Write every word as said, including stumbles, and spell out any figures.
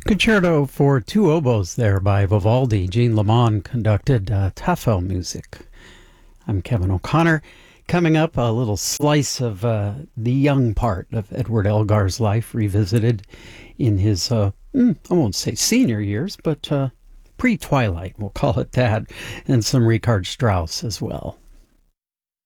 Concerto for two oboes there by Vivaldi. Jean Lamont conducted uh, Tafel music. I'm Kevin O'Connor. Coming up, a little slice of uh, the young part of Edward Elgar's life, revisited in his, uh, mm, I won't say senior years, but uh, pre-Twilight, we'll call it that, and some Richard Strauss as well.